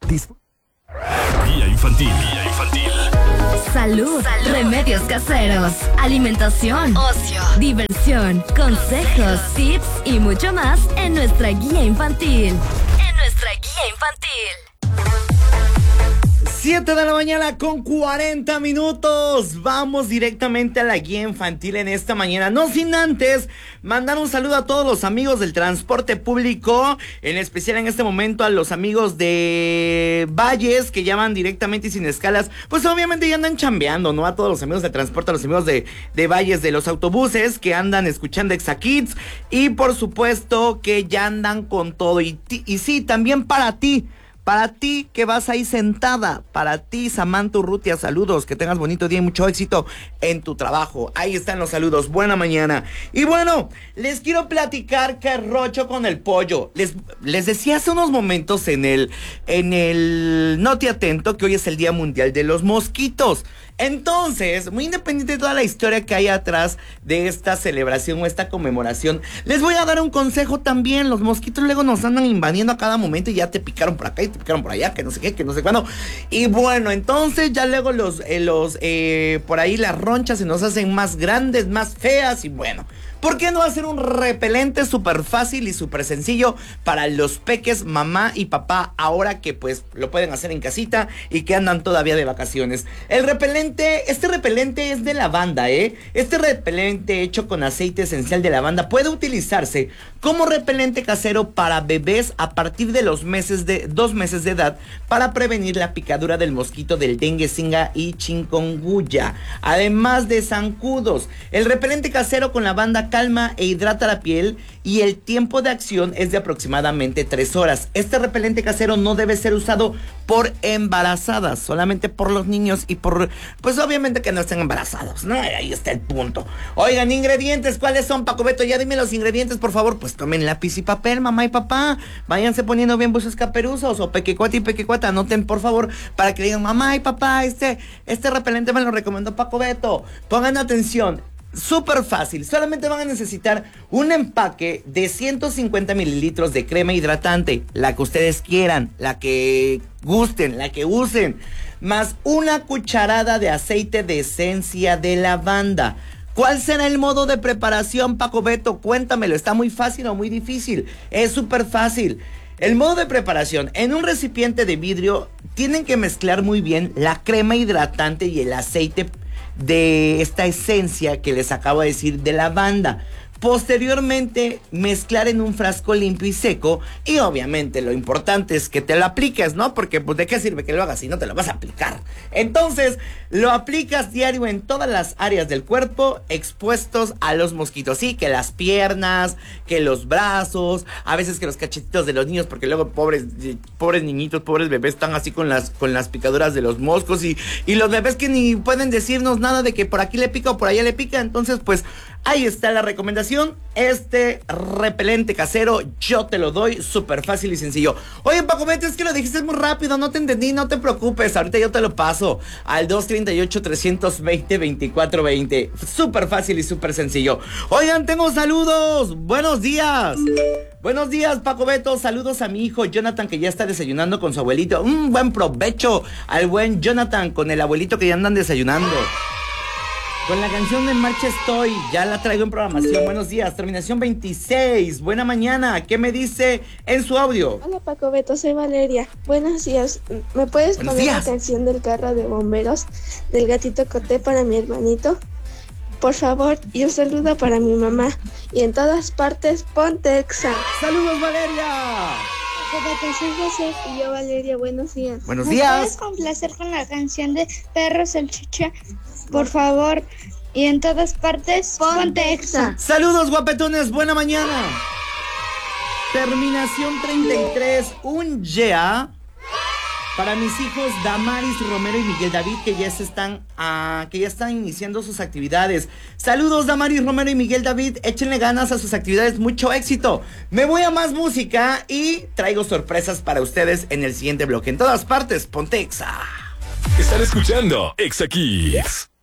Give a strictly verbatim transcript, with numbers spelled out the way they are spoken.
Guía infantil, guía infantil. Salud, Salud, remedios caseros, alimentación, ocio, diversión, consejos, tips y mucho más en nuestra guía infantil. En nuestra guía infantil. siete de la mañana con cuarenta minutos. Vamos directamente a la guía infantil en esta mañana. No sin antes mandar un saludo a todos los amigos del transporte público, en especial en este momento a los amigos de Valles que ya van directamente y sin escalas. Pues obviamente ya andan chambeando, ¿no? A todos los amigos de transporte, a los amigos de, de Valles de los autobuses que andan escuchando Exa Kids. Y por supuesto que ya andan con todo. Y, y sí, también para ti. Para ti que vas ahí sentada, para ti Samantha Urrutia, saludos, que tengas bonito día y mucho éxito en tu trabajo. Ahí están los saludos, buena mañana. Y bueno, les quiero platicar que rocho con el pollo. Les, les decía hace unos momentos en el, en el No Te Atento que hoy es el Día Mundial de los Mosquitos. Entonces, muy independiente de toda la historia que hay atrás de esta celebración o esta conmemoración, les voy a dar un consejo también. Los mosquitos luego nos andan invadiendo a cada momento y ya te picaron por acá y te picaron por allá, que no sé qué, que no sé cuándo. Y bueno, entonces ya luego los, eh, los eh, por ahí las ronchas se nos hacen más grandes, más feas y bueno. ¿Por qué no hacer un repelente súper fácil y súper sencillo para los peques, mamá y papá, ahora que pues lo pueden hacer en casita y que andan todavía de vacaciones? El repelente, este repelente es de lavanda, ¿eh? Este repelente hecho con aceite esencial de lavanda puede utilizarse como repelente casero para bebés a partir de los meses de, dos meses de edad para prevenir la picadura del mosquito del dengue, zinga y chikungunya, además de zancudos. El repelente casero con lavanda calma e hidrata la piel y el tiempo de acción es de aproximadamente tres horas. Este repelente casero no debe ser usado por embarazadas, solamente por los niños y por, pues obviamente que no estén embarazados, ¿no? Ahí está el punto. Oigan, ingredientes, ¿cuáles son, Paco Beto? Ya dime los ingredientes, por favor. Pues tomen lápiz y papel, mamá y papá. Váyanse poniendo bien buenos caperuzos o pequecuata y pequecuata. Anoten, por favor, para que digan, mamá y papá, este, este repelente me lo recomendó Paco Beto. Pongan atención. Súper fácil, solamente van a necesitar un empaque de ciento cincuenta mililitros de crema hidratante, la que ustedes quieran, la que gusten, la que usen, más una cucharada de aceite de esencia de lavanda. ¿Cuál será el modo de preparación, Paco Beto? Cuéntamelo, ¿está muy fácil o muy difícil? Es súper fácil. El modo de preparación: en un recipiente de vidrio tienen que mezclar muy bien la crema hidratante y el aceite de esta esencia que les acabo de decir de lavanda. Posteriormente, mezclar en un frasco limpio y seco. Y obviamente lo importante es que te lo apliques, ¿no? Porque pues de qué sirve que lo hagas si no te lo vas a aplicar. Entonces, lo aplicas diario en todas las áreas del cuerpo expuestos a los mosquitos. Sí, que las piernas, que los brazos, a veces que los cachetitos de los niños, porque luego pobres, pobres niñitos, pobres bebés están así con las, con las picaduras de los moscos. Y, y los bebés que ni pueden decirnos nada de que por aquí le pica o por allá le pica. Entonces, pues ahí está la recomendación. Este repelente casero yo te lo doy súper fácil y sencillo. Oye, Paco Beto, es que lo dijiste muy rápido, no te entendí, no te preocupes. Ahorita yo te lo paso al dos treinta y ocho, trescientos veinte, veinticuatro veinte. Súper fácil y súper sencillo. Oigan, tengo saludos. Buenos días. Buenos días, Paco Beto. Saludos a mi hijo Jonathan, que ya está desayunando con su abuelito. Un buen provecho al buen Jonathan con el abuelito que ya andan desayunando. Con la canción de En Marcha Estoy, ya la traigo en programación. Buenos días, terminación veintiséis. Buena mañana, ¿qué me dice en su audio? Hola, Paco Beto, soy Valeria. Buenos días, ¿me puedes Buenos poner días. la canción del carro de bomberos del gatito Coté para mi hermanito? Por favor, y un saludo para mi mamá. Y en todas partes, ponte Exa. ¡Saludos, Valeria! Paco Beto, soy José y yo Valeria, buenos días. Buenos ¿Me días. puedes complacer con la canción de Perro Salchicha? Por favor, y en todas partes, ponte Exa. Saludos, guapetones, buena mañana. Terminación treinta y tres, un yeah para mis hijos Damaris Romero y Miguel David, que ya se están uh, que ya están iniciando sus actividades. Saludos, Damaris Romero y Miguel David, échenle ganas a sus actividades, mucho éxito. Me voy a más música y traigo sorpresas para ustedes en el siguiente bloque. En todas partes, ponte Exa. Están escuchando Exa Kids.